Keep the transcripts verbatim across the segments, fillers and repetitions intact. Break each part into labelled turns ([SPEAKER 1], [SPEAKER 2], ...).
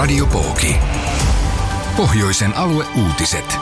[SPEAKER 1] Radio Pooki. Pohjoisen alueuutiset.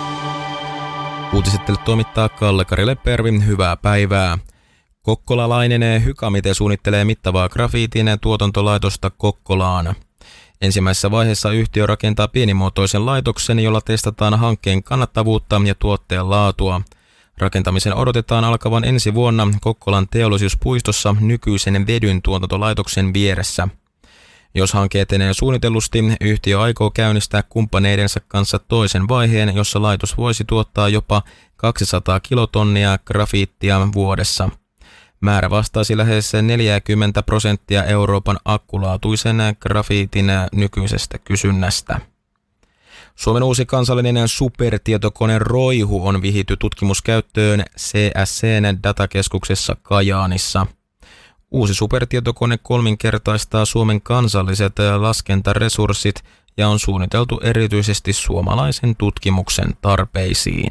[SPEAKER 2] Uutiset teille toimittaa Kalle-Kari Leppervi. Hyvää päivää. Kokkolalainen Hykamite suunnittelee mittavaa grafiitin tuotantolaitosta Kokkolaan. Ensimmäisessä vaiheessa yhtiö rakentaa pienimuotoisen laitoksen, jolla testataan hankkeen kannattavuutta ja tuotteen laatua. Rakentamisen odotetaan alkavan ensi vuonna Kokkolan teollisuuspuistossa nykyisen vedyn tuotantolaitoksen vieressä. Jos hanke etenee suunnitellusti, yhtiö aikoo käynnistää kumppaneidensa kanssa toisen vaiheen, jossa laitos voisi tuottaa jopa kaksisataa kilotonnia grafiittia vuodessa. Määrä vastaisi lähes neljäkymmentä prosenttia Euroopan akkulaatuisen grafiitin nykyisestä kysynnästä. Suomen uusi kansallinen supertietokone Roihu on vihitty tutkimuskäyttöön C S C:n datakeskuksessa Kajaanissa. Uusi supertietokone kolminkertaistaa Suomen kansalliset laskentaresurssit ja on suunniteltu erityisesti suomalaisen tutkimuksen tarpeisiin.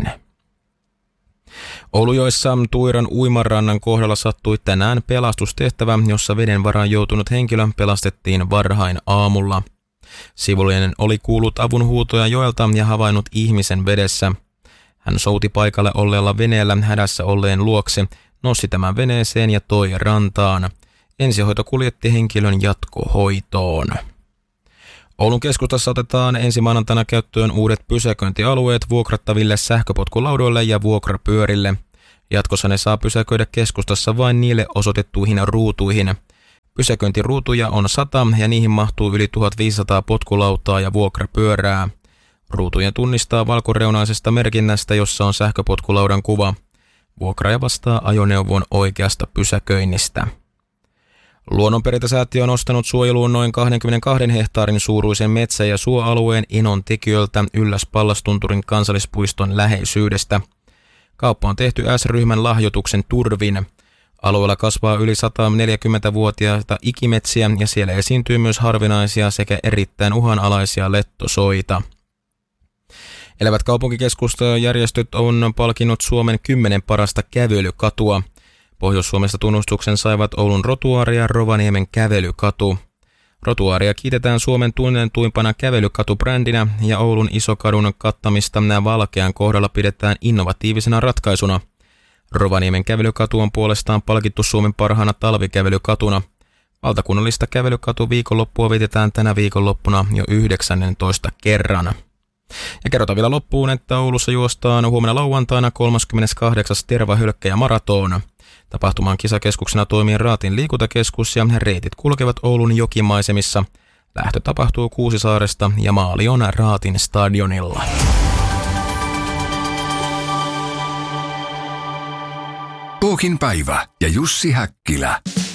[SPEAKER 2] Oulujoessa Tuiran uimarannan kohdalla sattui tänään pelastustehtävä, jossa veden varaan joutunut henkilö pelastettiin varhain aamulla. Sivullinen oli kuullut avunhuutoja joelta ja havainnut ihmisen vedessä. Hän souti paikalle olleella veneellä hädässä olleen luokse, nosti tämän veneeseen ja toi rantaan. Ensihoito kuljetti henkilön jatkohoitoon. Oulun keskustassa otetaan ensi maanantaina käyttöön uudet pysäköintialueet vuokrattaville sähköpotkulaudoille ja vuokrapyörille. Jatkossa ne saa pysäköidä keskustassa vain niille osoitettuihin ruutuihin. Pysäköintiruutuja on sata ja niihin mahtuu yli tuhatviisisataa potkulautaa ja vuokrapyörää. Ruutujen tunnistaa valkoreunaisesta merkinnästä, jossa on sähköpotkulaudan kuva. Vuokraaja vastaa ajoneuvon oikeasta pysäköinnistä. Luonnonperintösäätiö on ostanut suojeluun noin kaksikymmentäkaksi hehtaarin suuruisen metsä- ja suoalueen Inon tekijöiltä Ylläs-Pallastunturin kansallispuiston läheisyydestä. Kauppa on tehty S-ryhmän lahjoituksen turvin. Alueella kasvaa yli sata neljäkymmentävuotiaita ikimetsiä ja siellä esiintyy myös harvinaisia sekä erittäin uhanalaisia lettosoita. Elävät kaupunkikeskustajärjestöt on palkinnut Suomen kymmenen parasta kävelykatua. Pohjois-Suomesta tunnustuksen saivat Oulun Rotuaari ja Rovaniemen kävelykatu. Rotuaaria kiitetään Suomen tunnetuimpana kävelykatubrändinä ja Oulun Isokadun kattamista valkean kohdalla pidetään innovatiivisena ratkaisuna. Rovaniemen kävelykatu on puolestaan palkittu Suomen parhaana talvikävelykatuna. Valtakunnallista kävelykatu-viikonloppua vietetään tänä viikonloppuna jo yhdeksännentoista kerran. Ja kerrotaan vielä loppuun, että Oulussa juostaan huomenna lauantaina kolmaskymmeneskahdeksas Tervahylkkä maraton. Tapahtuman kisakeskuksena toimii Raatin liikuntakeskus ja reitit kulkevat Oulun jokimaisemissa. Lähtö tapahtuu Kuusisaaresta ja maali on Raatin stadionilla.
[SPEAKER 1] Pookin päivä ja Jussi Häkkilä.